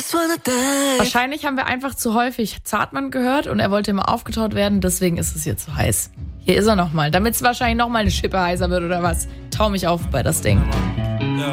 Wahrscheinlich haben wir einfach zu häufig Zartmann gehört und er wollte immer aufgetaut werden, deswegen ist es jetzt so heiß. Hier ist er nochmal, damit es wahrscheinlich nochmal eine Schippe heißer wird oder was. Trau mich auf bei das Ding.